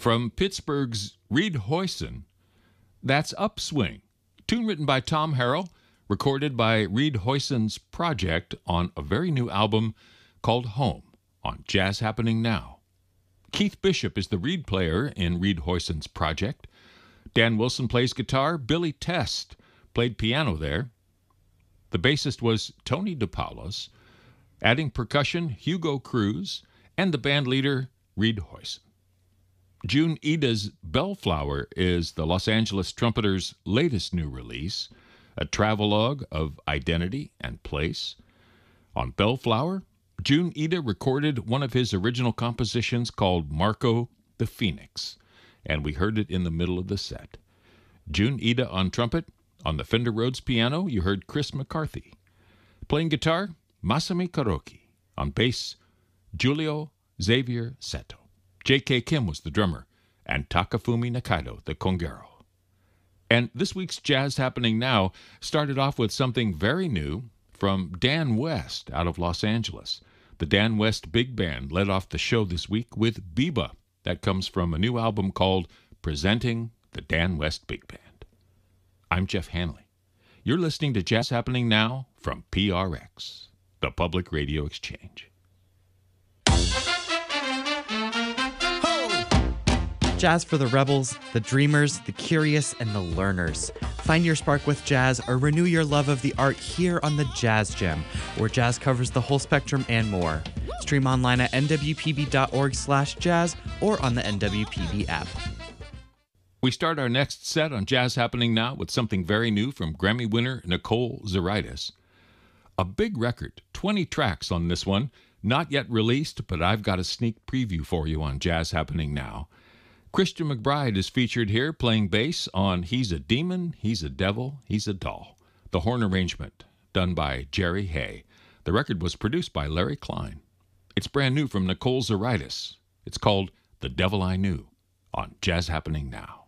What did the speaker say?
From Pittsburgh's Reed Hoyson, that's Upswing, tune written by Tom Harrell, recorded by Reed Hoyson's project on a very new album called Home on Jazz Happening Now. Keith Bishop is the reed player in Reed Hoyson's project. Dan Wilson plays guitar. Billy Test played piano there. The bassist was Tony DePaulos, adding percussion Hugo Cruz, and the band leader Reed Hoyson. June Ida's Bellflower is the Los Angeles Trumpeters' latest new release, a travelogue of identity and place. On Bellflower, June Ida recorded one of his original compositions called Marco the Phoenix, and we heard it in the middle of the set. June Ida on trumpet. On the Fender Rhodes piano, you heard Chris McCarthy. Playing guitar, Masami Karoki. On bass, Julio Xavier Seto. J.K. Kim was the drummer, and Takafumi Nakaido, the conguero. And this week's Jazz Happening Now started off with something very new from Dan West out of Los Angeles. The Dan West Big Band led off the show this week with Biba. That comes from a new album called Presenting the Dan West Big Band. I'm Jeff Hanley. You're listening to Jazz Happening Now from PRX, the Public Radio Exchange. Jazz for the rebels, the dreamers, the curious, and the learners. Find your spark with jazz or renew your love of the art here on the Jazz Gem, where jazz covers the whole spectrum and more. Stream online at nwpb.org/jazz or on the NWPB app. We start our next set on Jazz Happening Now with something very new from Grammy winner Nicole Zaritis. A big record, 20 tracks on this one, not yet released, but I've got a sneak preview for you on Jazz Happening Now. Christian McBride is featured here playing bass on He's a Demon, He's a Devil, He's a Doll, the horn arrangement done by Jerry Hay. The record was produced by Larry Klein. It's brand new from Nicole Zaritis. It's called The Devil I Knew on Jazz Happening Now.